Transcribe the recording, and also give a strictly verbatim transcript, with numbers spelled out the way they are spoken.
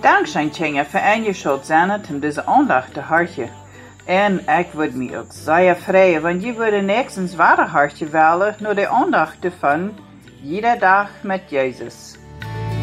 Dankzij Tjenga verein je Sultana om deze aandacht te hartje. En ik word me ook zeer vrij, want je wordt niks een zware hartje willen door de aandacht te vinden, iedere dag met Jezus.